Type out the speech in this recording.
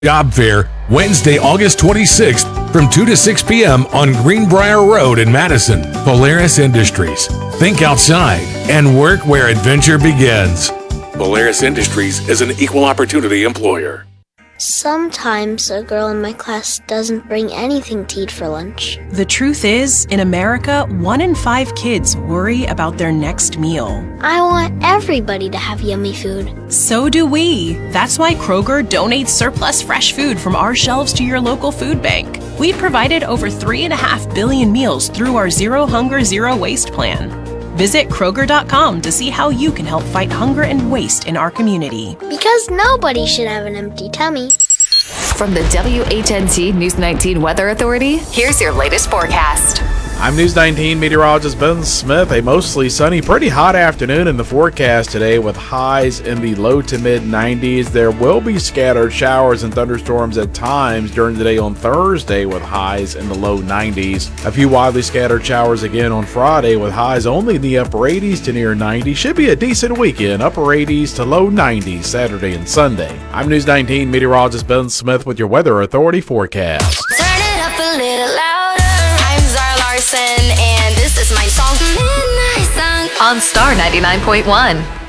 Job Fair, Wednesday, August 26th from 2 to 6 p.m. on Greenbrier Road in Madison. Polaris Industries. Think outside and work where adventure begins. Polaris Industries is an equal opportunity employer. Sometimes a girl in my class doesn't bring anything to eat for lunch. The truth is, in America, 1 in 5 kids worry about their next meal. I want everybody to have yummy food. So do we. That's why Kroger donates surplus fresh food from our shelves to your local food bank. We've provided over 3.5 billion meals through our Zero Hunger, Zero Waste plan. Visit Kroger.com to see how you can help fight hunger and waste in our community. Because nobody should have an empty tummy. From the WHNT News 19 Weather Authority, here's your latest forecast. I'm News 19 meteorologist Ben Smith. A mostly sunny, pretty hot afternoon in the forecast today with highs in the low to mid 90s. There will be scattered showers and thunderstorms at times during the day on Thursday with highs in the low 90s. A few widely scattered showers again on Friday with highs only in the upper 80s to near 90. Should be a decent weekend, upper 80s to low 90s Saturday and Sunday. I'm News 19 meteorologist Ben Smith with your Weather Authority forecast. Turn it up a little louder. I'm Zara Larson, and this is my song, Midnight Song, On Star 99.1.